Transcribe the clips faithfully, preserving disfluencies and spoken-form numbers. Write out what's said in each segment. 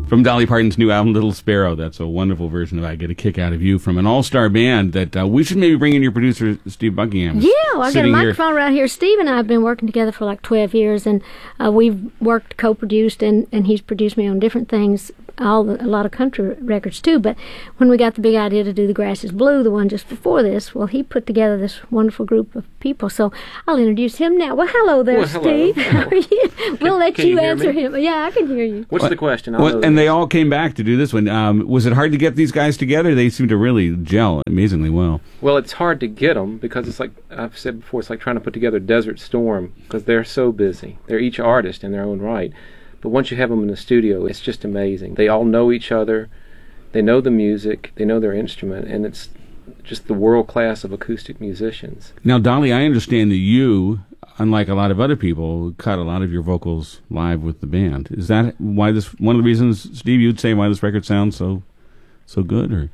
From Dolly Parton's new album, Little Sparrow. That's a wonderful version of I Get a Kick Out of You from an all-star band that uh, we should maybe bring in your producer, Steve Buckingham. Yeah, well, I got a microphone here. right here. Steve and I have been working together for like twelve years, and uh, we've worked co-produced, and, and he's produced me on different things, all the, a lot of country records too. But when we got the big idea to do The Grass is Blue, the one just before this, well, he put together this wonderful group of people. So I'll introduce him now. Well, hello there, well, hello. Steve. How are you? We'll let can you, you hear answer me? him. Yeah, I can hear you. What's Well, the question? I'll Well, know and this. they all came back to do this one. Um, was it hard to get these guys together? They seem to really gel amazingly well. Well, it's hard to get them because it's like I've said before. It's like trying to put together Desert Storm because they're so busy. They're each artist in their own right. But once you have them in the studio, it's just amazing. They all know each other. They know the music. They know their instrument, and it's just the world class of acoustic musicians. Now, Dolly, I understand that you, unlike a lot of other people, cut a lot of your vocals live with the band. Is that why this? One of the reasons, Steve, you'd say why this record sounds so, so good, or?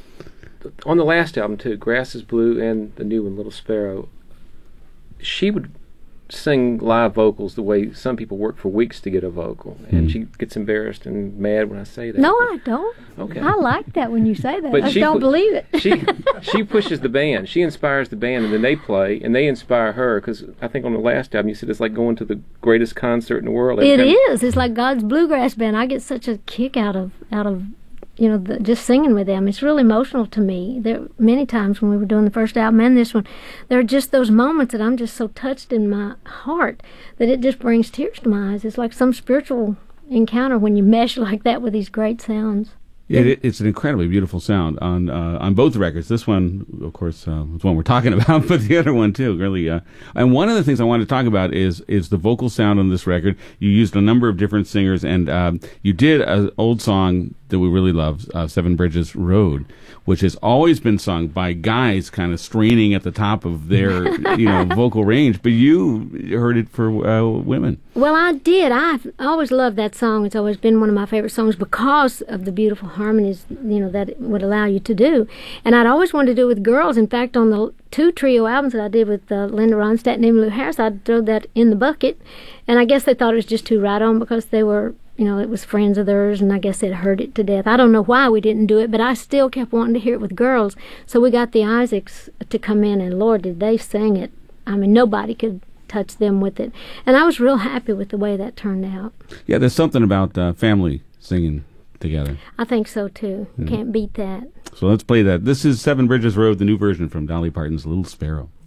On the last album too, Grass is Blue, and the new one, Little Sparrow, she would sing live vocals the way some people work for weeks to get a vocal, and Mm. she gets embarrassed and mad when I say that. No, I don't. Okay. I like that when you say that. But I she don't pu- believe it. she she pushes the band. She inspires the band, and then they play, and they inspire her. Because I think on the last album you said it's like going to the greatest concert in the world. Every It time- is. It's like God's bluegrass band. I get such a kick out of out of you know the, just singing with them. It's really emotional to me. There many times when we were doing the first album and this one, there are just those moments that I'm just so touched in my heart that it just brings tears to my eyes. It's like some spiritual encounter when you mesh like that with these great sounds. Yeah, it, it's an incredibly beautiful sound on uh, on both records. This one, of course, uh, is one we're talking about, but the other one too, really. Uh, and one of the things I wanted to talk about is is the vocal sound on this record. You used a number of different singers, and um, you did an old song that we really love, uh, Seven Bridges Road, which has always been sung by guys kind of straining at the top of their you know vocal range, but you heard it for uh, women. Well, I did. I've always loved that song. It's always been one of my favorite songs because of the beautiful harmonies, you know, that it would allow you to do. And I'd always wanted to do it with girls. In fact, on the two trio albums that I did with uh, Linda Ronstadt and Emmylou Harris, I threw that in the bucket. And I guess they thought it was just too right on because they were, you know, it was friends of theirs, and I guess they'd heard it to death. I don't know why we didn't do it, but I still kept wanting to hear it with girls. So we got the Isaacs to come in, and Lord, did they sing it. I mean, nobody could touch them with it. And I was real happy with the way that turned out. Yeah, there's something about uh, family singing together. I think so, too. Yeah. Can't beat that. So let's play that. This is Seven Bridges Road, the new version from Dolly Parton's Little Sparrow.